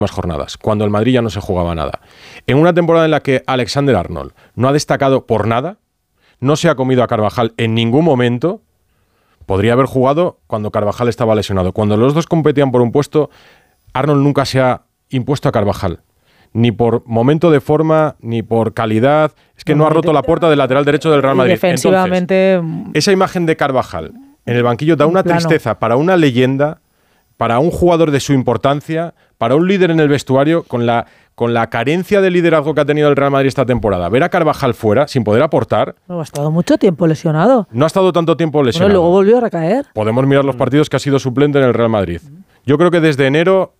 jornadas, cuando el Madrid ya no se jugaba nada. En una temporada en la que Alexander-Arnold no ha destacado por nada, no se ha comido a Carvajal en ningún momento, podría haber jugado cuando Carvajal estaba lesionado. Cuando los dos competían por un puesto, Arnold nunca se ha impuesto a Carvajal. Ni por momento de forma, ni por calidad. Es que no ha roto la puerta del lateral derecho del Real Madrid. Defensivamente... Entonces, esa imagen de Carvajal en el banquillo da una tristeza para una leyenda, para un jugador de su importancia, para un líder en el vestuario, con la carencia de liderazgo que ha tenido el Real Madrid esta temporada. Ver a Carvajal fuera, sin poder aportar... No, ha estado mucho tiempo lesionado. No ha estado tanto tiempo lesionado. Bueno, luego volvió a recaer. Podemos mirar los partidos que ha sido suplente en el Real Madrid. Yo creo que desde enero,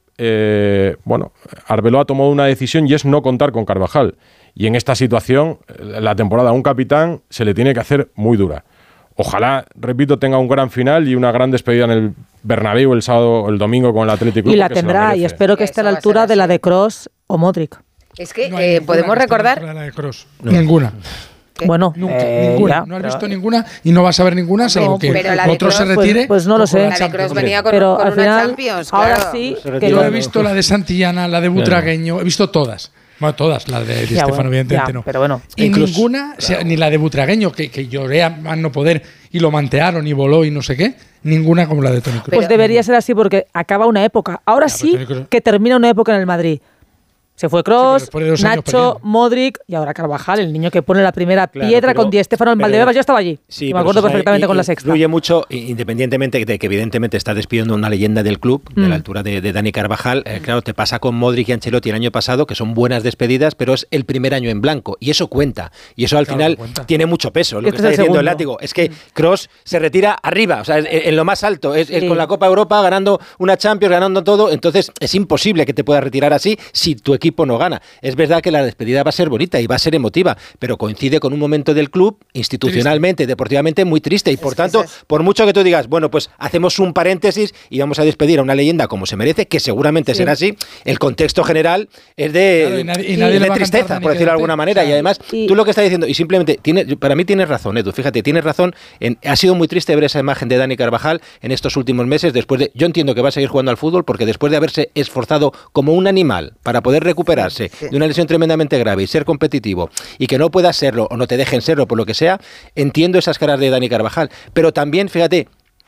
Arbeloa ha tomado una decisión y es no contar con Carvajal. Y en esta situación, la temporada a un capitán se le tiene que hacer muy dura. Ojalá, repito, tenga un gran final y una gran despedida en el Bernabéu el sábado, el domingo con el Atlético. Y la tendrá, y espero que esté a la altura de la de Kroos o Modric. Es que podemos recordar... La de Kroos. Ninguna. Bueno, ninguna. No has visto ninguna y no vas a ver ninguna, salvo que otro se retire. Pues no lo sé. La de Kroos venía con pero una al final, Champions. Ahora claro. sí. Yo he visto la de Santillana, la de Butragueño, he visto todas. Bueno, todas, la de Di Stéfano, evidentemente no. Pero bueno. Y ninguna, ni la de Butragueño, que lloré a no poder y lo mantearon y voló y no sé qué, ninguna como la de Toni Kroos. Pues debería ser así porque acaba una época. Ahora sí que termina una época en el Madrid. Se fue Kroos, Nacho, Modric y ahora Carvajal, el niño que pone la primera piedra con Di Stéfano en Valdebebas. Yo estaba allí. Sí, y me acuerdo perfectamente con la sexta. Influye mucho, independientemente de que evidentemente está despidiendo una leyenda del club, de la altura de Dani Carvajal. Claro, te pasa con Modric y Ancelotti el año pasado, que son buenas despedidas, pero es el primer año en blanco. Y eso cuenta. Y eso al final tiene mucho peso. Lo que está diciendo el látigo es que Kroos se retira arriba, o sea, en lo más alto. Es con la Copa Europa, ganando una Champions, ganando todo. Entonces es imposible que te puedas retirar así si tu equipo no gana. Es verdad que la despedida va a ser bonita y va a ser emotiva, pero coincide con un momento del club, institucionalmente, deportivamente, muy triste. Y por tanto, por mucho que tú digas, bueno, pues hacemos un paréntesis y vamos a despedir a una leyenda como se merece, que seguramente será así, el contexto general es de, de tristeza, por decirlo de alguna manera. Y además, tú lo que estás diciendo, y simplemente, para mí tienes razón, Edu, fíjate, tienes razón, ha sido muy triste ver esa imagen de Dani Carvajal en estos últimos meses, yo entiendo que va a seguir jugando al fútbol, porque después de haberse esforzado como un animal para poder recuperarse de una lesión tremendamente grave y ser competitivo y que no puedas serlo o no te dejen serlo por lo que sea, entiendo esas caras de Dani Carvajal, pero también, fíjate,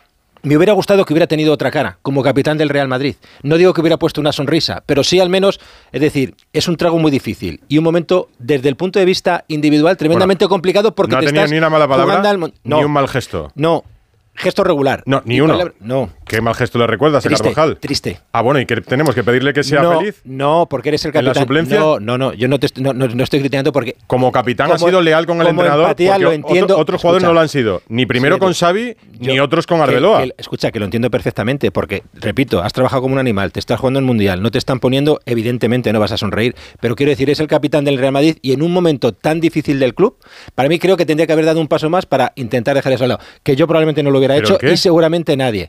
me hubiera gustado que hubiera tenido otra cara como capitán del Real Madrid. No digo que hubiera puesto una sonrisa, pero sí al menos, es decir, es un trago muy difícil y un momento desde el punto de vista individual tremendamente complicado, porque no te tenía estás ni una mala palabra ni un mal gesto. No. Gesto regular. No, ni uno. No. ¿Qué mal gesto le recuerdas a Carvajal? Triste. Ah, bueno, ¿y que tenemos que pedirle que sea feliz? No, porque eres el capitán. ¿En la suplencia? No, yo no estoy criticando porque... Como capitán ha sido leal con el entrenador, empatía, lo entiendo. Otros jugadores no lo han sido. Ni primero con Xavi, ni otros con Arbeloa. Escucha, que lo entiendo perfectamente, porque, repito, has trabajado como un animal, te estás jugando en Mundial, no te están poniendo, evidentemente no vas a sonreír, pero quiero decir, es el capitán del Real Madrid y en un momento tan difícil del club, para mí creo que tendría que haber dado un paso más para intentar dejar eso al lado, que yo probablemente no lo hubiera hecho y seguramente nadie.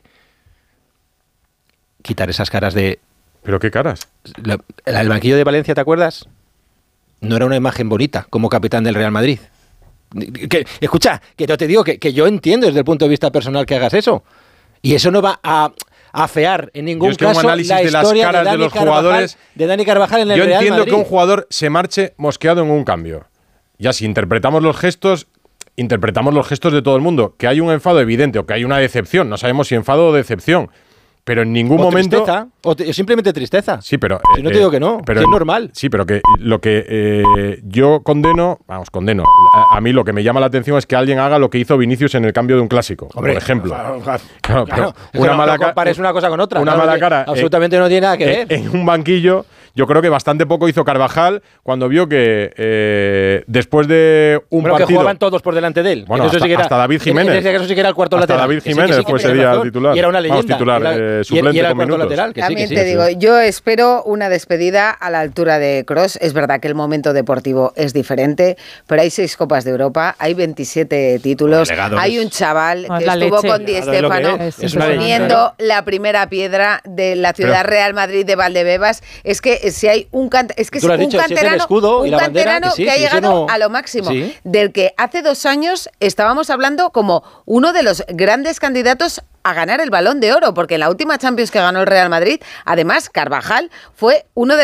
Quitar esas caras de... ¿Pero qué caras? El banquillo de Valencia, ¿te acuerdas? No era una imagen bonita como capitán del Real Madrid. Escucha, que yo te digo que yo entiendo desde el punto de vista personal que hagas eso. Y eso no va a afear en ningún caso un análisis la de las historia caras de los jugadores de Dani Carvajal en el Real Madrid. Yo entiendo que un jugador se marche mosqueado en un cambio. Ya si interpretamos los gestos de todo el mundo. Que hay un enfado evidente o que hay una decepción. No sabemos si enfado o decepción. Pero en ningún momento... Tristeza, o simplemente tristeza. Sí, pero... Si no te digo que no, pero es normal. Sí, pero que lo que yo condeno... A mí lo que me llama la atención es que alguien haga lo que hizo Vinicius en el cambio de un clásico, por ejemplo. Claro, no compares una cosa con otra. Una mala cara. Absolutamente no tiene nada que ver. En un banquillo... Yo creo que bastante poco hizo Carvajal cuando vio que después de un partido... que jugaban todos por delante de él. Bueno, hasta David Jiménez. En ese caso sí que era el cuarto lateral. David Jiménez fue ese día titular. Y era una leyenda. Titular, suplente y era el con cuarto minutos. lateral. También te digo, yo espero una despedida a la altura de Kroos. Es verdad que el momento deportivo es diferente, pero hay 6 Copas de Europa, hay 27 títulos, hay un chaval que estuvo con Di Stéfano poniendo la primera piedra de la ciudad Real Madrid de Valdebebas. Es que si hay un canterano que ha llegado a lo máximo, del que hace 2 años estábamos hablando como uno de los grandes candidatos a ganar el Balón de Oro, porque en la última Champions que ganó el Real Madrid, además Carvajal fue uno de